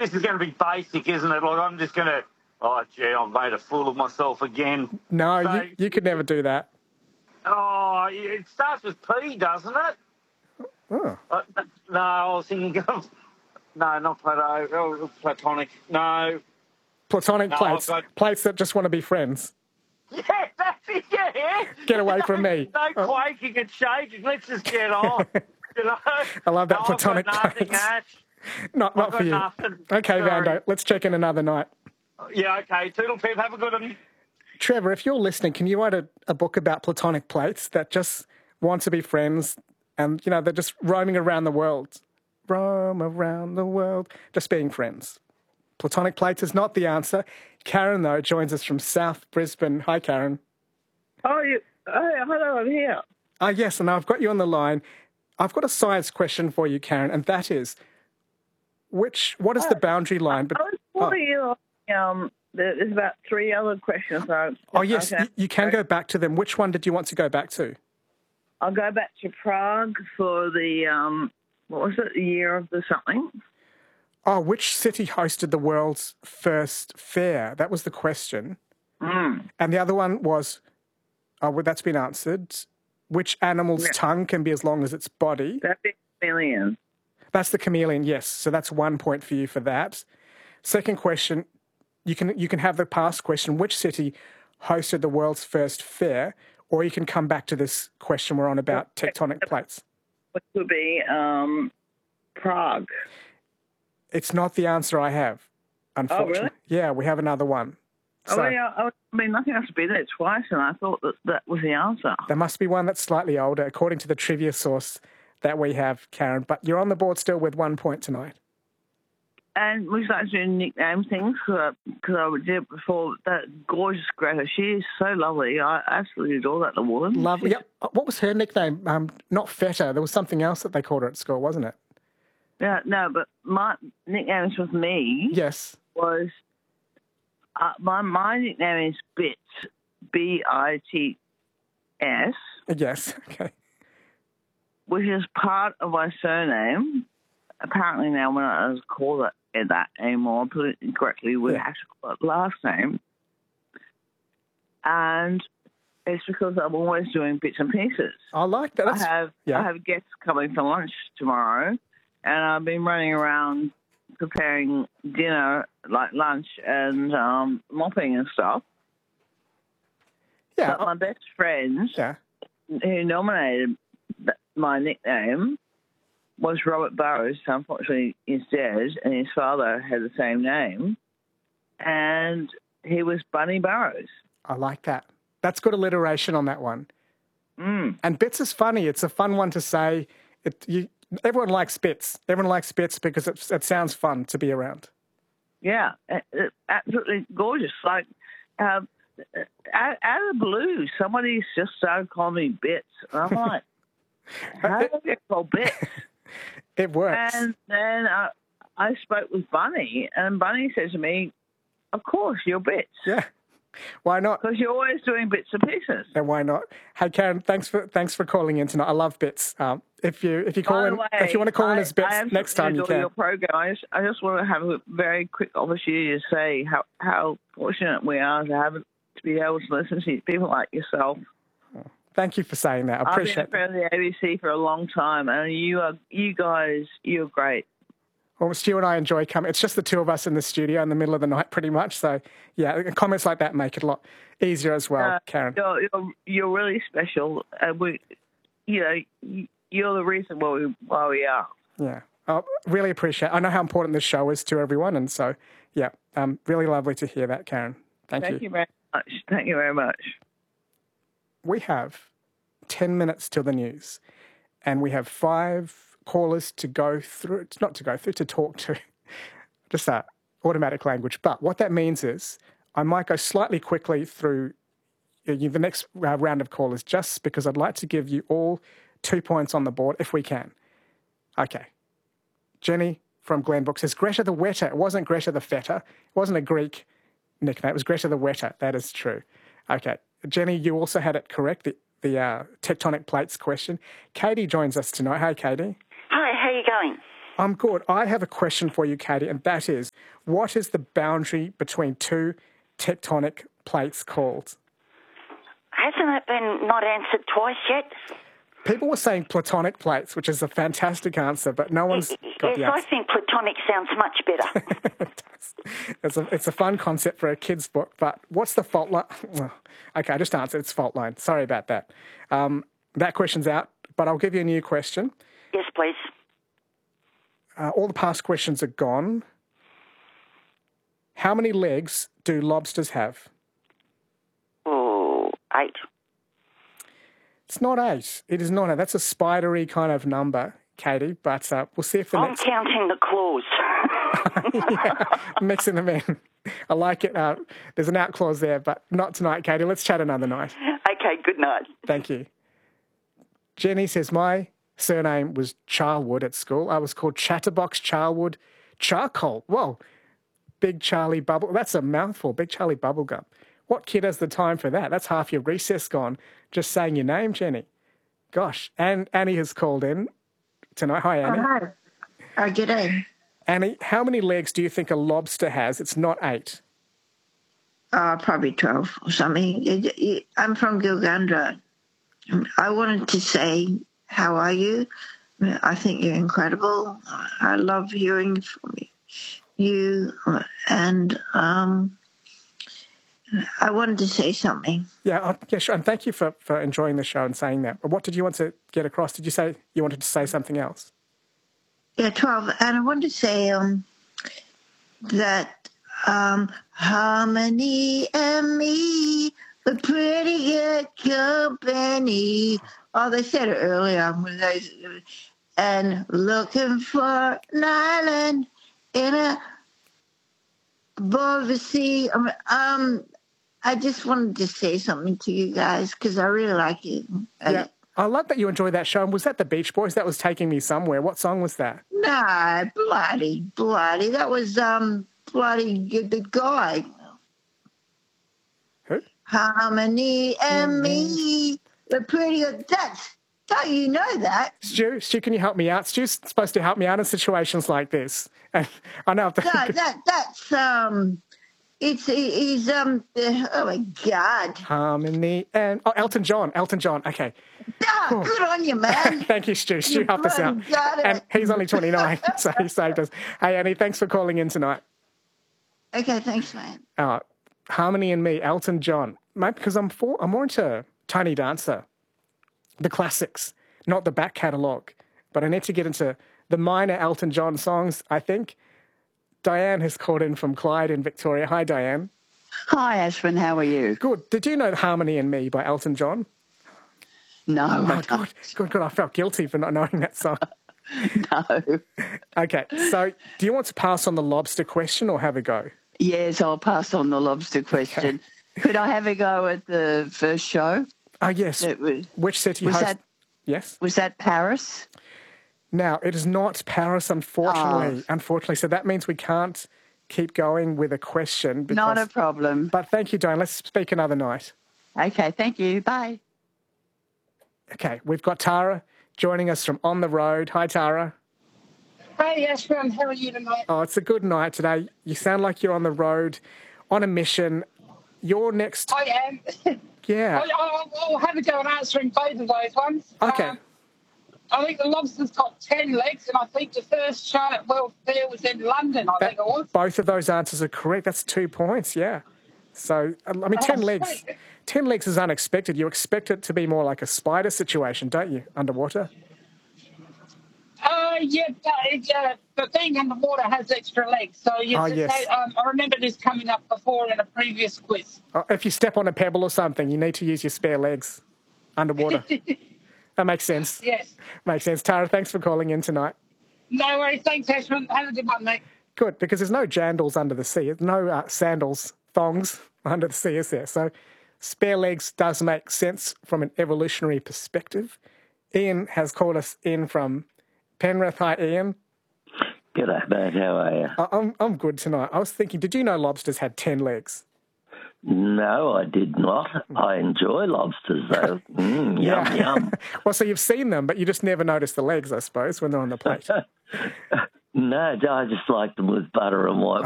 this is going to be basic, isn't it? Like, I'm just going to, oh, gee, I've made a fool of myself again. No, So, you could never do that. Oh, it starts with P, doesn't it? Oh. No, I was thinking of, no, not Plato, Platonic. No. Platonic No, plates. Plates that just want to be friends. Yeah, that's it, yeah. Get away from me. No quaking and shaking. Let's just get on. You know? I love that platonic I've got nothing, plates. Ash. Not for you. Nothing. Okay, Sorry. Vando, let's check in another night. Yeah, okay. Toodle pip, have a good one. Trevor, if you're listening, can you write a book about platonic plates that just want to be friends and, you know, they're just roaming around the world? Roam around the world, just being friends. Platonic plates is not the answer. Karen, though, joins us from South Brisbane. Hi, Karen. Oh, hello, I'm here. Yes, and I've got you on the line. I've got a science question for you, Karen, and that is, what is the boundary line? I was calling you. There's about 3 other questions. Yes, you can go back to them. Which one did you want to go back to? I'll go back to Prague for the, what was it, the year of the something? Oh, which city hosted the world's first fair? That was the question. Mm. And the other one was, well, that's been answered. Which animal's tongue can be as long as its body? That's the chameleon. That's the chameleon, yes. So that's 1 point for you for that. Second question, you can have the past question, which city hosted the world's first fair? Or you can come back to this question we're on about tectonic plates. Which would be Prague. It's not the answer I have, unfortunately. Oh, really? Yeah, we have another one. So, I mean, nothing has to be there twice, and I thought that was the answer. There must be one that's slightly older, according to the trivia source that we have, Karen. But you're on the board still with 1 point tonight. And we started doing nickname things because I did it before. That gorgeous Greta, she is so lovely. I absolutely adore that little woman. Lovely. Yep. What was her nickname? Not Feta. There was something else that they called her at school, wasn't it? Yeah, no, but my nicknames with me was my nickname is Bits, B-I-T-S. Yes. Okay. Which is part of my surname. Apparently now we're not allowed to call it that anymore. Put it incorrectly, we have to call it last name. And it's because I'm always doing bits and pieces. I like that. I have guests coming for lunch tomorrow, and I've been running around preparing dinner, like lunch and mopping and stuff. Yeah. But my best friend who nominated my nickname was Robert Burrows, who unfortunately is dead, and his father had the same name, and he was Bunny Burrows. I like that. That's good alliteration on that one. Mm. And Bits is funny. It's a fun one to say. Everyone likes Bits. Everyone likes Bits because it sounds fun to be around. Yeah, absolutely gorgeous. Like, out of the blue, somebody just started calling me Bits. And I'm like, how do I get called Bits? It works. And then I spoke with Bunny, and Bunny said to me, of course, you're Bits. Yeah. Why not? Because you're always doing bits and pieces. And why not? Hey, Karen, thanks for calling in tonight. I love Bits. If you call in, if you want to call in as Bits next time, you can. Your program. I just want to have a very quick opportunity to say how fortunate we are to be able to listen to people like yourself. Thank you for saying that. I appreciate it. I've been a friend of the ABC for a long time, and you guys, you're great. Well, Stu and I enjoy coming. It's just the two of us in the studio in the middle of the night, pretty much. So, yeah, comments like that make it a lot easier as well, Karen. You're really special. You're the reason why we are. Yeah, I really appreciate it. I know how important this show is to everyone, and so, yeah, really lovely to hear that, Karen. Thank you. Thank you very much. Thank you very much. We have 10 minutes till the news, and we have 5 callers to go through, to talk to, just automatic language. But what that means is I might go slightly quickly through the next round of callers just because I'd like to give you all 2 points on the board if we can. Okay. Jenny from Glenbrook says, Greta the Wetter. It wasn't Greta the Feta. It wasn't a Greek nickname. It was Greta the Wetter. That is true. Okay. Jenny, you also had it correct, the tectonic plates question. Katie joins us tonight. Hey, Katie. Hi, how are you going? I'm good. I have a question for you, Katie, and that is, what is the boundary between two tectonic plates called? Hasn't it been not answered twice yet? People were saying platonic plates, which is a fantastic answer, but no one's got the answer. Yes, I think platonic sounds much better. It's a fun concept for a kid's book, but what's the fault line? Okay, I just answered. It's fault line. Sorry about that. That question's out, but I'll give you a new question. Yes, please. All the past questions are gone. How many legs do lobsters have? Oh, 8. It's not 8. It is not 8. That's a spidery kind of number, Katie, but we'll see if the I'm counting the claws. Yeah, mixing them in. I like it. There's an out clause there, but not tonight, Katie. Let's chat another night. Okay, good night. Thank you. Jenny says, my surname was Charlwood at school. I was called Chatterbox Charlwood Charcoal. Whoa. Big Charlie Bubble. That's a mouthful. Big Charlie Bubblegum. What kid has the time for that? That's half your recess gone, just saying your name, Jenny. Gosh. And Annie has called in tonight. Hi, Annie. Oh, hi. G'day. Annie, how many legs do you think a lobster has? It's not 8. Probably 12 or something. I'm from Gilgandra. I wanted to say, how are you? I think you're incredible. I love hearing from you. And I wanted to say something. Yeah, sure. And thank you for enjoying the show and saying that. But what did you want to get across? Did you say you wanted to say something else? Yeah, 12. And I wanted to say that Harmony and me, the pretty good company. Oh, they said it earlier. And looking for an island in a above the sea. I just wanted to say something to you guys because I really like it. Yeah, I love that you enjoyed that show. And was that the Beach Boys? That was Taking Me Somewhere. What song was that? Nah, bloody. That was bloody the guy. Who? Harmony and me, the pretty. Don't you know that? Stu, can you help me out? Stu's supposed to help me out in situations like this. And I know. That's he's oh my God. Harmony and Elton John. Okay. Oh, good on you, man. Thank you, Stu. Stu helped us out. And he's only 29, so he saved us. Hey, Annie, thanks for calling in tonight. Okay, thanks, man. Harmony and me, Elton John. Mate, because I'm more into Tiny Dancer, the classics, not the back catalogue. But I need to get into the minor Elton John songs, I think. Diane has called in from Clyde in Victoria. Hi, Diane. Hi, Ashwin. How are you? Good. Did you know Harmony and Me by Elton John? No. Oh, good. I felt guilty for not knowing that song. No. Okay, so do you want to pass on the lobster question or have a go? Yes, I'll pass on the lobster question. Okay. Could I have a go at the first show? Oh, yes. Which city host? Yes. Was that Paris? Now, it is not Paris, unfortunately. Unfortunately, so that means we can't keep going with a question. Not a problem. But thank you, Diane. Let's speak another night. Okay, thank you. Bye. Okay, we've got Tara joining us from On the Road. Hi, Tara. Hi, Ashwin. How are you tonight? Oh, it's a good night today. You sound like you're on the road, on a mission. You're next. I am. Yeah. I'll have a go at answering both of those ones. Okay. I think the lobster's got 10 legs, and I think the first show at World Fair was in London, I think it was. Both of those answers are correct. That's 2 points, yeah. So, 10 legs. 10 legs is unexpected. You expect it to be more like a spider situation, don't you, underwater? The thing underwater has extra legs. So, yes. I remember this coming up before in a previous quiz. If you step on a pebble or something, you need to use your spare legs underwater. That makes sense. Yes. Makes sense. Tara, thanks for calling in tonight. No worries. Thanks, Ashwin. Have a good one, mate. Good, because there's no jandals under the sea. No sandals, thongs under the sea, is there? So spare legs does make sense from an evolutionary perspective. Ian has called us in from Penrith. Hi, Ian. G'day, mate. How are you? I'm good tonight. I was thinking, did you know lobsters had 10 legs? No, I did not. I enjoy lobsters, though. Yum, yum. Well, so you've seen them, but you just never notice the legs, I suppose, when they're on the plate. No, I just like them with butter and white